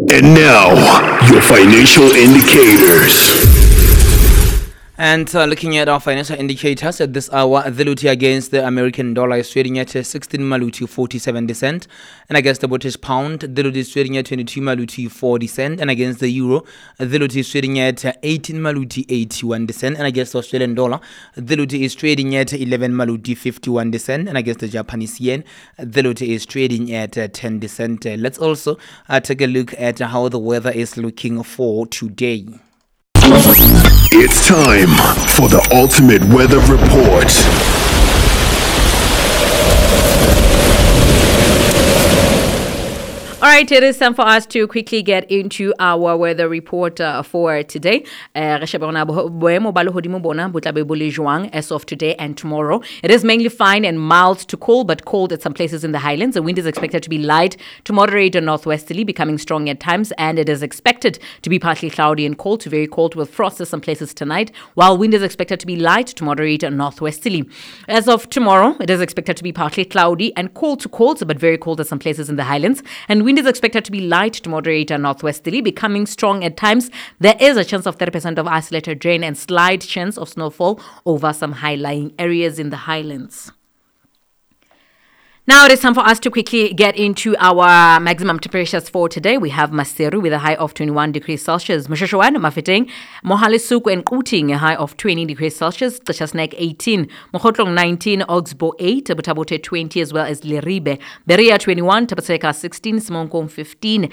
And now, your financial indicators. And looking at our financial indicators at this hour, the Luti against the American dollar is trading at 16 Maluti 47 cent, and against the British pound, the Luti is trading at 22 Maluti 40 cent, and against the euro, the Luti is trading at 18 Maluti 81 cent, and against the Australian dollar, the Luti is trading at 11 Maluti 51 cent, and against the Japanese yen, the Luti is trading at 10 cent. Let's also take a look at how the weather is looking for today. It's time for the ultimate weather report. All right, it is time for us to quickly get into our weather report for today. As of today and tomorrow, it is mainly fine and mild to cold, but cold at some places in the highlands. The wind is expected to be light to moderate or northwesterly, becoming strong at times, and it is expected to be partly cloudy and cold to very cold with frost at some places tonight, while wind is expected to be light to moderate or northwesterly. As of tomorrow, it is expected to be partly cloudy and cold to cold, but very cold at some places in the highlands, and wind is expected to be light to moderate and northwesterly, becoming strong at times. There is a chance of 30% of isolated rain and slight chance of snowfall over some high-lying areas in the highlands. Now it is time for us to quickly get into our maximum temperatures for today. We have Maseru with a high of 21 degrees Celsius. Mashashwan, Mafeteng, Mohalesuku and Kuting, a high of 20 degrees Celsius. Tshasnek 18, Mokotlong 19, Oxbow 8, Butabote 20, as well as Leribe. Beria 21, Tapaseka 16, Simonkong 15,